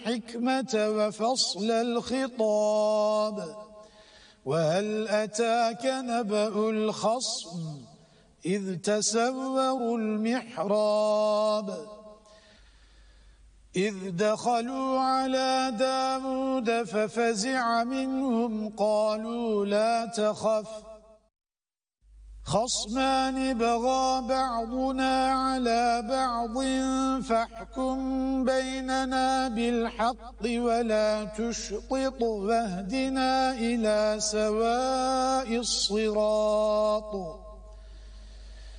الحكمة وفصل الخطاب وهل أتاك نبأ الخصم إذ تسوروا المحراب إذ دخلوا على داود ففزع منهم قالوا لا تخف خصمان بغى بعضنا على بعض فاحكم بيننا بالحق ولا تشطط واهدنا إلى سواء الصراط